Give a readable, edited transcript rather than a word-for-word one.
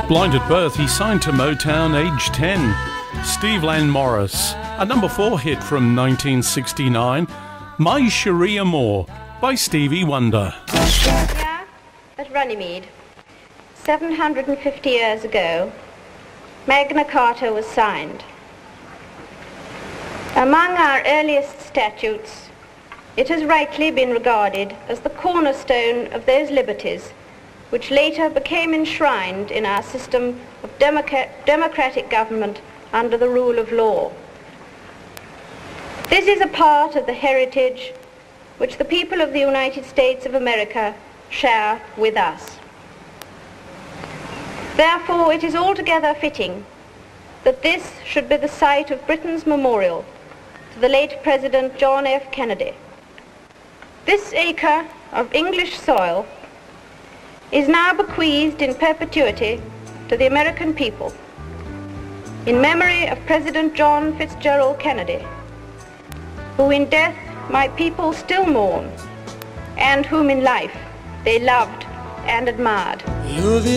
Blind at birth, he signed to Motown age 10. Steve Len Morris, a number 4 hit from 1969, My Cherie Amour by Stevie Wonder. Here at Runnymede, 750 years ago, Magna Carta was signed. Among our earliest statutes, it has rightly been regarded as the cornerstone of those liberties which later became enshrined in our system of democratic government under the rule of law. This is a part of the heritage which the people of the United States of America share with us. Therefore, it is altogether fitting that this should be the site of Britain's memorial to the late President John F. Kennedy. This acre of English soil is now bequeathed in perpetuity to the American people in memory of President John Fitzgerald Kennedy, who in death my people still mourn and whom in life they loved and admired.